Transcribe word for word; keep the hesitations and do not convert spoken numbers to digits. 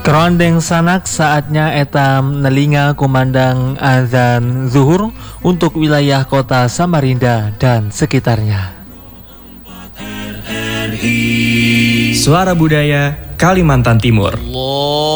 Kerondeng sanak saatnya etam nelinga kumandang azan zuhur untuk wilayah kota Samarinda dan sekitarnya. Suara Budaya Kalimantan Timur.